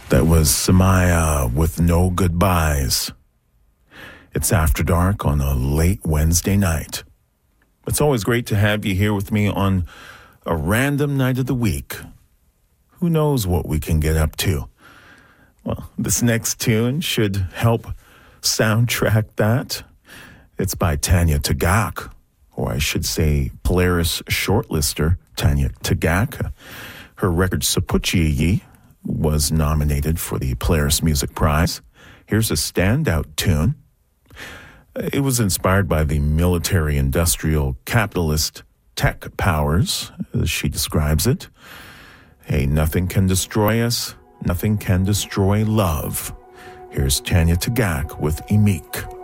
That was Samaya with No Goodbyes. It's After Dark on a late Wednesday night. It's always great to have you here with me on a random night of the week. Who knows what we can get up to? Well, this next tune should help soundtrack that. It's by Tanya Tagaq, or I should say Polaris shortlister Tanya Tagaq. Her record Sapuchi was nominated for the Polaris Music Prize. Here's a standout tune. It was inspired by the military-industrial capitalist tech powers, as she describes it. Hey, nothing can destroy us. Nothing can destroy love. Here's Tanya Tagaq with Emik.